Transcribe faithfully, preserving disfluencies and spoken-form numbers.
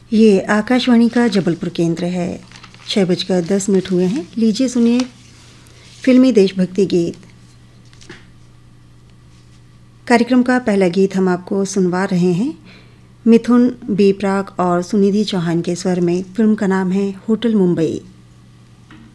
ये आकाशवाणी का जबलपुर केंद्र है। छः बजकर दस मिनट हुए हैं। लीजिए सुनिए फिल्मी देशभक्ति गीत। कार्यक्रम का पहला गीत हम आपको सुनवा रहे हैं मिथुन बी प्राक और सुनिधि चौहान के स्वर में। फिल्म का नाम है होटल मुंबई।